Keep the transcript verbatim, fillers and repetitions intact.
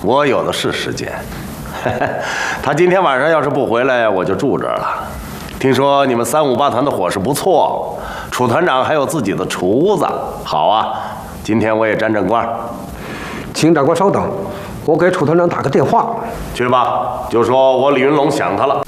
我有的是时间。他今天晚上要是不回来，我就住这儿了。听说你们三五八团的伙食不错，楚团长还有自己的厨子。好啊，今天我也沾沾光。 请长官稍等，我给楚团长打个电话。 去吧，就说我李云龙想他了。